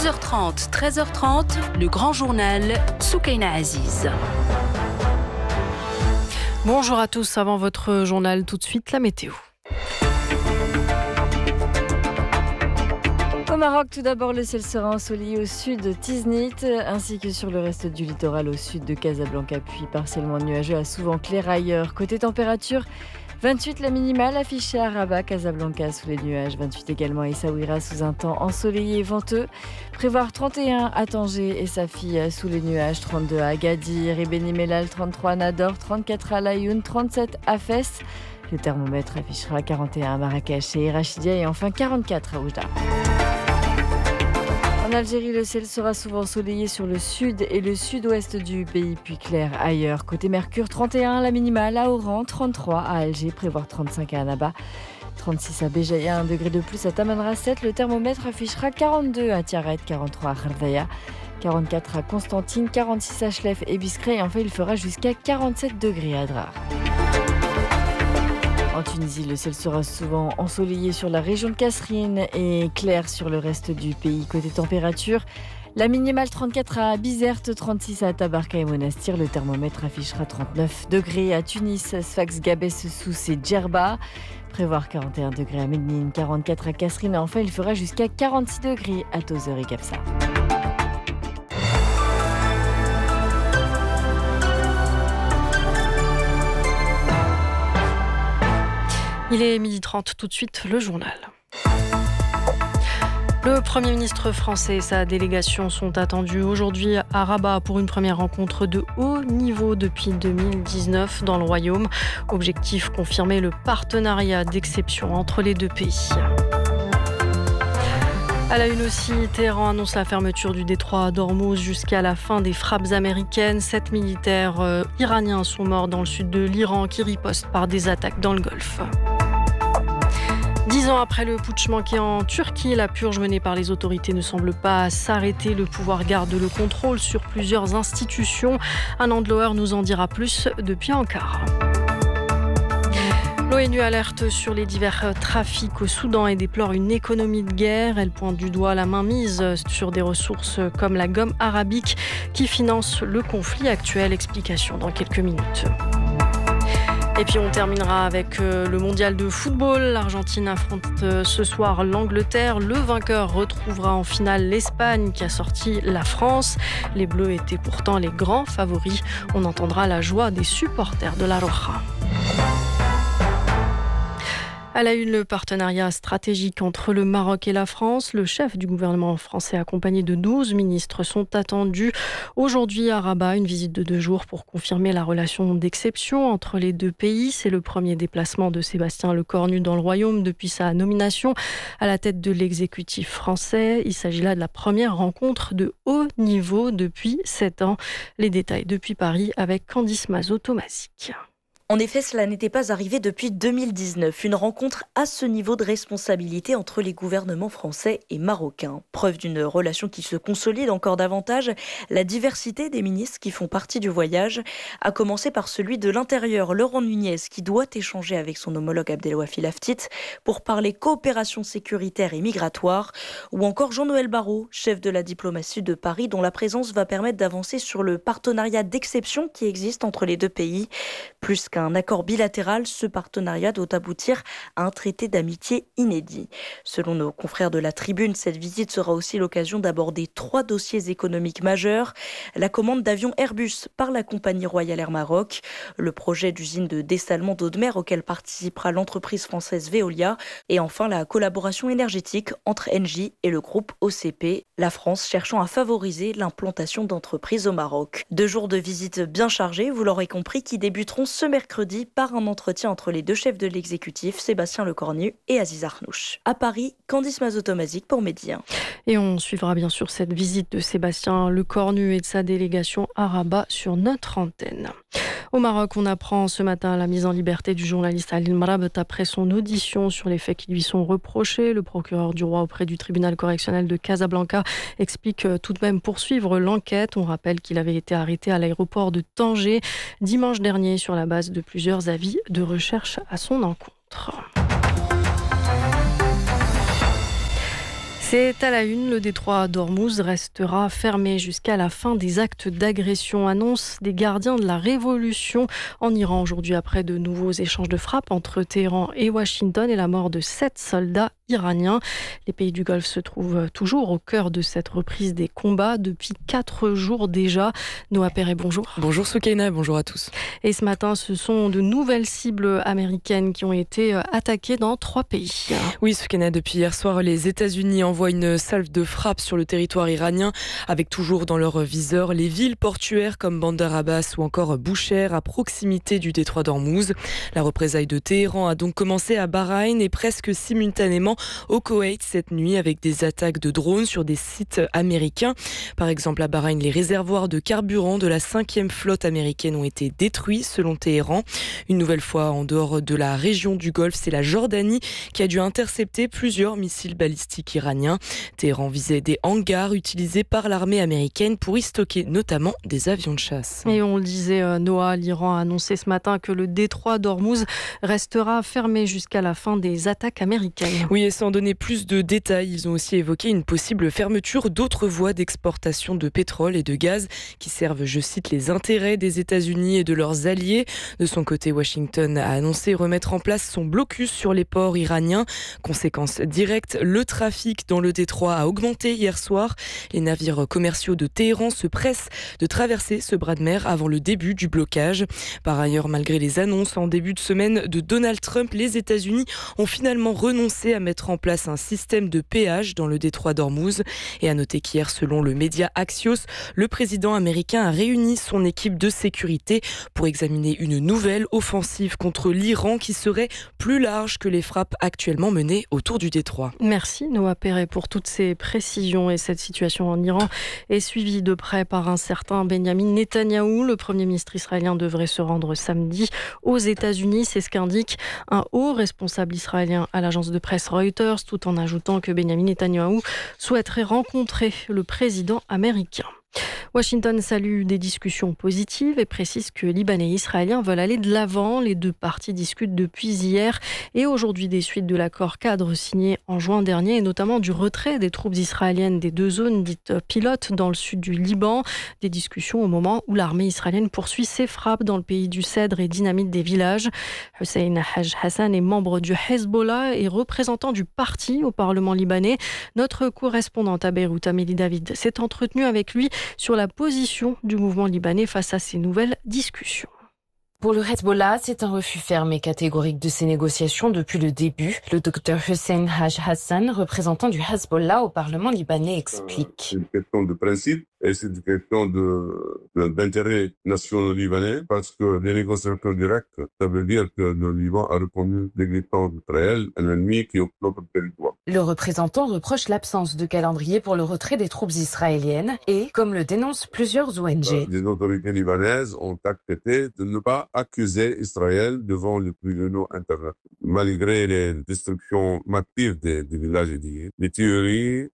12h30, 13h30, le grand journal Soukaina Aziz. Bonjour à tous, avant votre journal, tout de suite la météo. Au Maroc, tout d'abord, le ciel sera ensoleillé au sud de Tiznit, ainsi que sur le reste du littoral au sud de Casablanca, puis partiellement nuageux à souvent clair ailleurs. Côté température, 28 la minimale affichée à Rabat, Casablanca sous les nuages, 28 également à Essaouira sous un temps ensoleillé et venteux. Prévoir 31 à Tanger et Safi sous les nuages, 32 à Agadir et Beni Mellal, 33 à Nador, 34 à Laayoune, 37 à Fès. Le thermomètre affichera 41 à Marrakech et Rachidia et enfin 44 à Oujda. En Algérie, le ciel sera souvent ensoleillé sur le sud et le sud-ouest du pays, puis clair ailleurs. Côté Mercure, 31 la minimale à Oran, 33 à Alger, prévoir 35 à Annaba, 36 à Béjaïa, 1 degré de plus à Tamanrasset. Le thermomètre affichera 42 à Tiaret, 43 à Khardaïa, 44 à Constantine, 46 à Chlef et Biskra et enfin il fera jusqu'à 47 degrés à Drar. En Tunisie, le ciel sera souvent ensoleillé sur la région de Kasserine et clair sur le reste du pays. Côté température, la minimale 34 à Bizerte, 36 à Tabarka et Monastir. Le thermomètre affichera 39 degrés à Tunis, Sfax, Gabès, Sousse et Djerba. Prévoir 41 degrés à Médine, 44 à Kasserine et enfin il fera jusqu'à 46 degrés à Tozeur et Kapsa. Il est 12h30, tout de suite le journal. Le Premier ministre français et sa délégation sont attendus aujourd'hui à Rabat pour une première rencontre de haut niveau depuis 2019 dans le Royaume. Objectif, confirmer le partenariat d'exception entre les deux pays. À la une aussi, Téhéran annonce la fermeture du détroit d'Ormuz jusqu'à la fin des frappes américaines. 7 militaires iraniens sont morts dans le sud de l'Iran qui riposte par des attaques dans le Golfe. 10 ans après le putsch manqué en Turquie, la purge menée par les autorités ne semble pas s'arrêter. Le pouvoir garde le contrôle sur plusieurs institutions. Anand Loher nous en dira plus depuis Ankara. L'ONU alerte sur les divers trafics au Soudan et déplore une économie de guerre. Elle pointe du doigt la mainmise sur des ressources comme la gomme arabique qui finance le conflit actuel. Explication dans quelques minutes. Et puis on terminera avec le mondial de football. L'Argentine affronte ce soir l'Angleterre. Le vainqueur retrouvera en finale l'Espagne qui a sorti la France. Les Bleus étaient pourtant les grands favoris. On entendra la joie des supporters de la Roja. À la une, le partenariat stratégique entre le Maroc et la France. Le chef du gouvernement français accompagné de 12 ministres sont attendus aujourd'hui à Rabat. Une visite de 2 jours pour confirmer la relation d'exception entre les deux pays. C'est le premier déplacement de Sébastien Lecornu dans le Royaume depuis sa nomination à la tête de l'exécutif français. Il s'agit là de la première rencontre de haut niveau depuis 7 ans. Les détails depuis Paris avec Candice Mazot-Tomazic. En effet, cela n'était pas arrivé depuis 2019. Une rencontre à ce niveau de responsabilité entre les gouvernements français et marocains. Preuve d'une relation qui se consolide encore davantage. La diversité des ministres qui font partie du voyage a commencé par celui de l'Intérieur, Laurent Nunez, qui doit échanger avec son homologue Abdelwafi Laftit pour parler coopération sécuritaire et migratoire. Ou encore Jean-Noël Barrot, chef de la diplomatie de Paris, dont la présence va permettre d'avancer sur le partenariat d'exception qui existe entre les deux pays. Plus qu'un accord bilatéral, ce partenariat doit aboutir à un traité d'amitié inédit. Selon nos confrères de la Tribune, cette visite sera aussi l'occasion d'aborder 3 dossiers économiques majeurs. La commande d'avions Airbus par la compagnie Royal Air Maroc, le projet d'usine de dessalement d'eau de mer auquel participera l'entreprise française Veolia et enfin la collaboration énergétique entre Engie et le groupe OCP, la France cherchant à favoriser l'implantation d'entreprises au Maroc. 2 jours de visite bien chargés, vous l'aurez compris, qui débuteront ce mercredi par un entretien entre les 2 chefs de l'exécutif, Sébastien Lecornu et Aziz Arnouch. À Paris, Candice Mazot-Tomazic pour Midi 1. Et on suivra bien sûr cette visite de Sébastien Lecornu et de sa délégation à Rabat sur notre antenne. Au Maroc, on apprend ce matin la mise en liberté du journaliste Alil Mrabat après son audition sur les faits qui lui sont reprochés. Le procureur du roi auprès du tribunal correctionnel de Casablanca explique tout de même poursuivre l'enquête. On rappelle qu'il avait été arrêté à l'aéroport de Tanger dimanche dernier sur la base de plusieurs avis de recherche à son encontre. C'est à la une, le détroit d'Ormuz restera fermé jusqu'à la fin des actes d'agression, annonce des gardiens de la révolution en Iran aujourd'hui après de nouveaux échanges de frappes entre Téhéran et Washington et la mort de 7 soldats iraniens. Les pays du Golfe se trouvent toujours au cœur de cette reprise des combats depuis 4 jours déjà. Noah Perret, bonjour. Bonjour Soukaina, bonjour à tous. Et ce matin, ce sont de nouvelles cibles américaines qui ont été attaquées dans 3 pays. Oui Soukaina, depuis hier soir, les États-Unis envoient une salve de frappe sur le territoire iranien avec toujours dans leur viseur les villes portuaires comme Bandar Abbas ou encore Boucher à proximité du détroit d'Ormuz. La représaille de Téhéran a donc commencé à Bahreïn et presque simultanément au Koweït cette nuit avec des attaques de drones sur des sites américains. Par exemple à Bahreïn, les réservoirs de carburant de la 5e flotte américaine ont été détruits selon Téhéran. Une nouvelle fois en dehors de la région du Golfe, c'est la Jordanie qui a dû intercepter plusieurs missiles balistiques iraniens. Téhéran visait des hangars utilisés par l'armée américaine pour y stocker notamment des avions de chasse. Et on le disait, Noah, l'Iran a annoncé ce matin que le détroit d'Ormuz restera fermé jusqu'à la fin des attaques américaines. Oui, et sans donner plus de détails, ils ont aussi évoqué une possible fermeture d'autres voies d'exportation de pétrole et de gaz qui servent, je cite, les intérêts des États-Unis et de leurs alliés. De son côté, Washington a annoncé remettre en place son blocus sur les ports iraniens. Conséquence directe, le trafic dans le détroit a augmenté hier soir. Les navires commerciaux de Téhéran se pressent de traverser ce bras de mer avant le début du blocage. Par ailleurs, malgré les annonces en début de semaine de Donald Trump, les États-Unis ont finalement renoncé à mettre en place un système de péage dans le détroit d'Ormuz. Et à noter qu'hier, selon le média Axios, le président américain a réuni son équipe de sécurité pour examiner une nouvelle offensive contre l'Iran qui serait plus large que les frappes actuellement menées autour du détroit. Merci Noah Perret pour toutes ces précisions. Et cette situation en Iran est suivie de près par un certain Benyamin Netanyahou. Le Premier ministre israélien devrait se rendre samedi aux États-Unis. C'est ce qu'indique un haut responsable israélien à l'agence de presse Reuters, tout en ajoutant que Benyamin Netanyahou souhaiterait rencontrer le président américain. Washington salue des discussions positives et précise que Libanais et Israéliens veulent aller de l'avant. Les 2 parties discutent depuis hier et aujourd'hui des suites de l'accord cadre signé en juin dernier et notamment du retrait des troupes israéliennes des 2 zones dites pilotes dans le sud du Liban. Des discussions au moment où l'armée israélienne poursuit ses frappes dans le pays du cèdre et dynamite des villages. Hussein Haj Hassan est membre du Hezbollah et représentant du parti au Parlement libanais. Notre correspondante à Beyrouth, Amélie David, s'est entretenue avec lui sur la position du mouvement libanais face à ces nouvelles discussions. Pour le Hezbollah, c'est un refus ferme et catégorique de ces négociations depuis le début. Le docteur Hussein Haj Hassan, représentant du Hezbollah au Parlement libanais, explique. C'est une question de principe et c'est une question d'intérêt national libanais parce que les négociations directes, ça veut dire que le Liban a reconnu l'existence d'Israël, un ennemi qui occupe notre territoire. Le représentant reproche l'absence de calendrier pour le retrait des troupes israéliennes et, comme le dénoncent plusieurs ONG, les autorités libanaises ont accepté de ne pas accuser Israël devant les tribunaux internationaux. Malgré les destructions massives des villages édifiés, les tueries,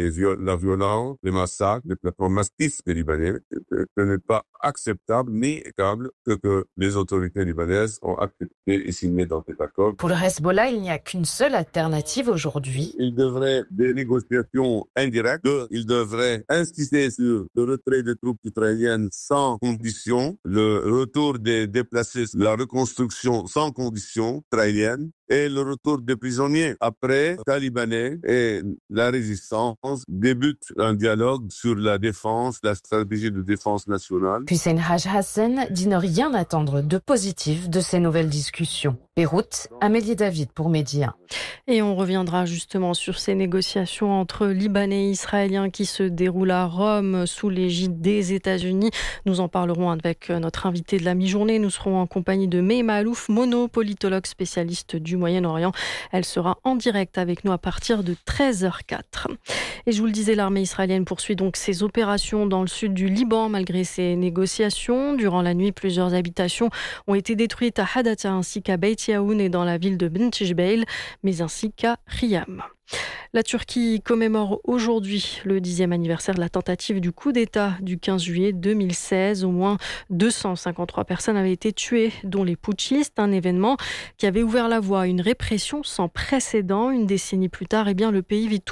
la violence, les massacres, les traitements massifs des Libanais, ce n'est pas acceptable ni équitable que les autorités libanaises ont accepté et signé dans cet accord. Pour le Hezbollah, il n'y a qu'une seule alternative aujourd'hui. Il devrait des négociations indirectes. Il devrait insister sur le retrait des troupes israéliennes sans condition, le retour des déplacés, la reconstruction sans condition israélienne et le retour des prisonniers. Après, les Libanais et la résistance débutent un dialogue sur la défense, la stratégie de défense nationale. Hussein Haj Hassan dit ne rien attendre de positif de ces nouvelles discussions. Beyrouth, Amélie David pour Média. Et on reviendra justement sur ces négociations entre Libanais et Israéliens qui se déroulent à Rome sous l'égide des États-Unis. Nous en parlerons avec notre invité de la mi-journée. Nous serons en compagnie de Meima Alouf, politologue spécialiste du Moyen-Orient. Elle sera en direct avec nous à partir de 13h04. Et je vous le disais, l'armée israélienne poursuit donc ses opérations dans le sud du Liban malgré ces négociations. Durant la nuit, plusieurs habitations ont été détruites à Hadata ainsi qu'à Beit Yaoun et dans la ville de Bent Jbeil, mais ainsi qu'à Riyam. La Turquie commémore aujourd'hui le 10e anniversaire de la tentative du coup d'État du 15 juillet 2016. Au moins 253 personnes avaient été tuées, dont les putschistes, un événement qui avait ouvert la voie à une répression sans précédent. Une décennie plus tard, le pays vit